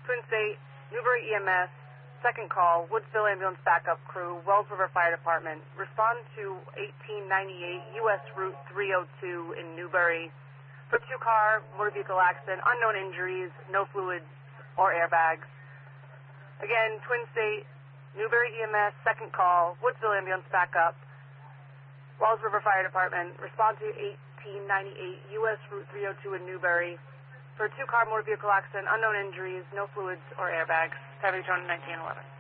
Twin State, Newbury EMS, second call, Woodsville Ambulance Backup Crew, Wells River Fire Department. Respond to 1898 U.S. Route 302 in Newbury for two-car motor vehicle accident, unknown injuries, no fluids or airbags. Again, Twin State, Newbury EMS, second call, Woodsville Ambulance Backup, Wells River Fire Department. Respond to 1898 U.S. Route 302 in Newbury for two-car motor vehicle accident, unknown injuries, no fluids or airbags. Savage on 1911.